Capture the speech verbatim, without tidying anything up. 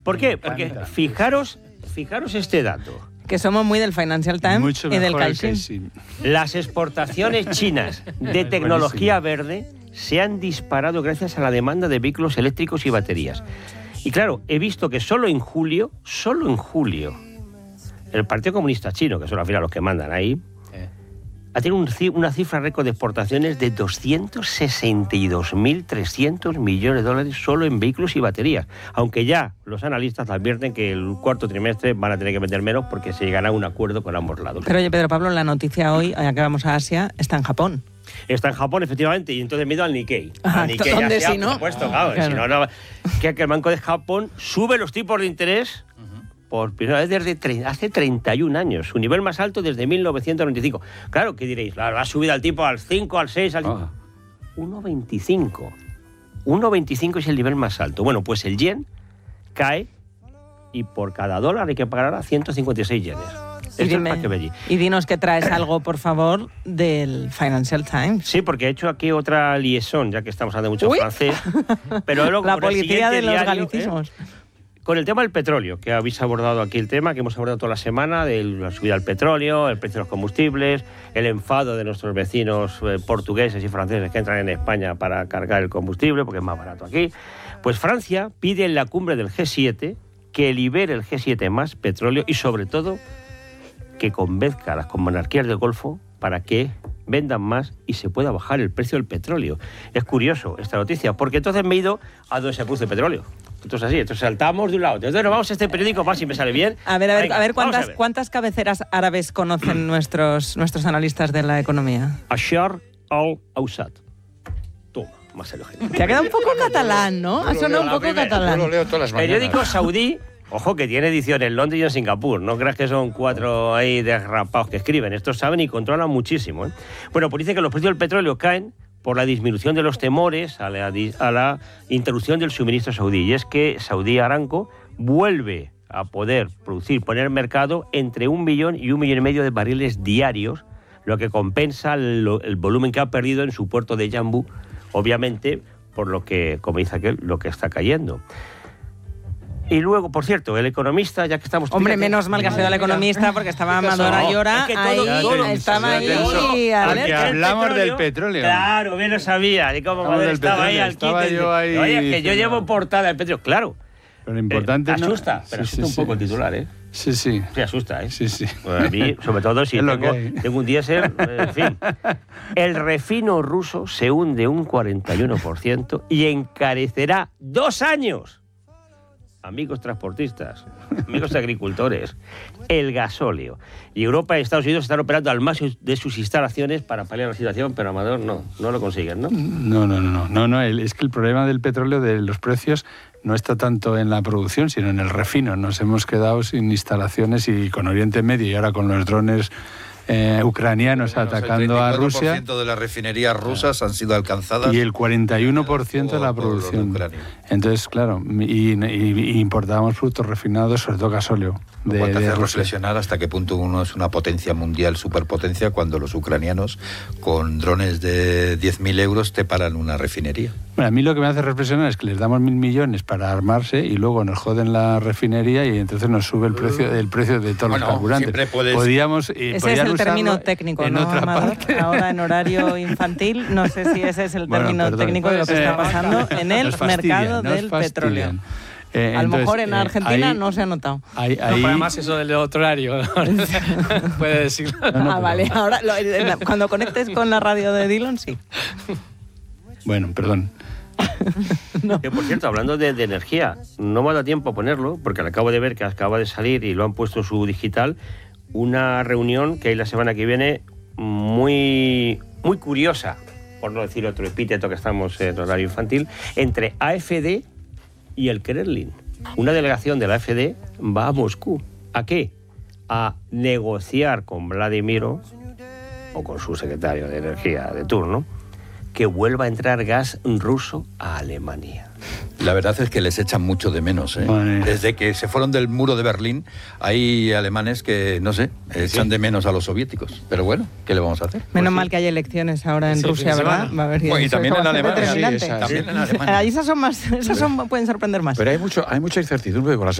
¿Por qué? Porque fijaros, fijaros este dato. Que somos muy del Financial Times Mucho y del mejor Caixin. Las exportaciones chinas de tecnología verde se han disparado gracias a la demanda de vehículos eléctricos y baterías. Y claro, he visto que solo en julio, solo en julio, el Partido Comunista Chino, que son al final los que mandan ahí, ha tenido un, una cifra récord de exportaciones de doscientos sesenta y dos mil trescientos millones de dólares solo en vehículos y baterías. Aunque ya los analistas advierten que el cuarto trimestre van a tener que vender menos porque se llegará a un acuerdo con ambos lados. Pero oye, Pedro Pablo, la noticia hoy, ya que vamos a Asia, está en Japón. Está en Japón, efectivamente, y entonces me he ido al Nikkei. Ajá, al Nikkei ¿dónde ya se si ha no? puesto, claro, Claro. Si no, no, que, que el Banco de Japón sube los tipos de interés por primera vez desde tre- hace treinta y un años, su nivel más alto desde mil novecientos noventa y cinco. Claro, ¿qué diréis? ¿Ha subido al tipo al cinco, al seis, al Ah. uno veinticinco. uno veinticinco es el nivel más alto. Bueno, pues el yen cae y por cada dólar hay que pagar ahora ciento cincuenta y seis yenes. Y, Esto dime, es para que veáis. y dinos que traes algo, por favor, del Financial Times. Sí, porque he hecho aquí otra liaison, ya que estamos hablando mucho Uy. francés. Pero luego, La con el policía de siguiente los diario, galicismos. ¿eh? Con el tema del petróleo, que habéis abordado aquí el tema, que hemos abordado toda la semana, de la subida del petróleo, el precio de los combustibles, el enfado de nuestros vecinos eh, portugueses y franceses que entran en España para cargar el combustible, porque es más barato aquí. Pues Francia pide en la cumbre del G siete que libere el G siete más petróleo y, sobre todo, que convenzca a las monarquías del Golfo para que vendan más y se pueda bajar el precio del petróleo. Es curioso esta noticia, porque entonces me he ido a donde se produce petróleo. Entonces así, entonces saltamos de un lado. Entonces nos vamos a este periódico más si me sale bien. A ver, a ver, Venga, a ver, vamos ¿cuántas, a ver. ¿cuántas cabeceras árabes conocen nuestros, nuestros analistas de la economía? Ashar al-Awsat. Toma, más elogio. Te ha quedado un poco catalán, ¿no? Ha sonado un poco Yo catalán. lo leo todas las mañanas. Periódico saudí, ojo, que tiene ediciones en Londres y en Singapur. No creas que son cuatro ahí derrapados que escriben. Estos saben y controlan muchísimo, ¿eh? Bueno, pues dice que los precios del petróleo caen por la disminución de los temores a la, a la interrupción del suministro saudí. Y es que Saudi Aramco vuelve a poder producir, poner en mercado entre un millón y un millón y medio de barriles diarios, lo que compensa lo, el volumen que ha perdido en su puerto de Yanbu, obviamente, por lo que, como dice aquel, lo que está cayendo. Y luego, por cierto, el economista, ya que estamos... Hombre, fíjate, menos mal que ha sido el economista, porque estaba Amadora No, Llora es que todo- ahí, todo- estaba ahí. Porque alerta. hablamos del petróleo. Claro, bien lo sabía. Y como Hablamos Madero del estaba ahí petróleo, al estaba quite. yo ahí Oye, que yo diciendo- llevo portada del petróleo. Claro. Pero lo importante Eh, no... asusta, pero Sí, asusta sí, un poco sí. el titular, ¿eh? Sí, sí. Sí, asusta, ¿eh? Sí, sí. Bueno, a mí, sobre todo si Es lo tengo, que hay. tengo un diésel, en fin. El refino ruso se hunde un cuarenta y uno por ciento y encarecerá dos años. Amigos transportistas, amigos agricultores, el gasóleo. Y Europa y Estados Unidos están operando al máximo de sus instalaciones para paliar la situación, pero Amador no, no lo consiguen, ¿no? No, no, no, no, no, no. el- Es que el problema del petróleo, de los precios, no está tanto en la producción, sino en el refino. Nos hemos quedado sin instalaciones y con Oriente Medio y ahora con los drones eh, ucranianos atacando a Rusia. El treinta y cuatro por ciento de las refinerías rusas han sido alcanzadas. Y el cuarenta y uno por ciento de la por- por los de producción. Ucrania. Entonces, claro, y, y- y importábamos productos refinados, sobre todo gasóleo, Lo de, cual te de hace Rusia. reflexionar hasta qué punto uno es una potencia mundial, superpotencia, cuando los ucranianos con drones de diez mil euros te paran una refinería. Bueno, a mí lo que me hace reflexionar es que les damos mil millones para armarse y luego nos joden la refinería y entonces nos sube el precio, el precio de todos Bueno, los carburantes. siempre puedes- Podíamos, eh, Ese es podían el término usarlo técnico, en ¿no, otra Amador? parte. Ahora en horario infantil, no sé si ese es el Bueno, término perdón. técnico de lo que está Eh, pasando en el nos fastidian, mercado nos del fastidian. petróleo. Eh, A lo entonces, mejor en eh, Argentina ahí- no se ha notado. ahí- No, ahí- pero además eso del otro horario, puede decirlo. no, no, ah, pero- vale. Ahora, lo- eh, cuando conectes con la radio de Dillon, sí. Bueno, perdón. Que, por cierto, hablando de, de energía, no me ha dado tiempo a ponerlo, porque lo acabo de ver que acaba de salir y lo han puesto en su digital, una reunión que hay la semana que viene muy, muy curiosa, por no decir otro epíteto que estamos en horario infantil, entre A F D y el Kremlin. Una delegación de la A F D va a Moscú. ¿A qué? A negociar con Vladimiro, o con su secretario de Energía de turno, que vuelva a entrar gas ruso a Alemania. La verdad es que les echan mucho de menos. ¿eh? Vale. Desde que se fueron del muro de Berlín, hay alemanes que, no sé, echan de menos a los soviéticos. Pero bueno, ¿qué le vamos a hacer? Menos Pues mal sí. que hay elecciones ahora en Sí, Rusia, fin de ¿verdad? semana. Va a haber Bueno, y eso también es en bastante Alemania. determinante. Sí, esa- También en Alemania. Ahí esas son más, esas son, pueden sorprender más. Pero hay mucho, hay mucha incertidumbre con las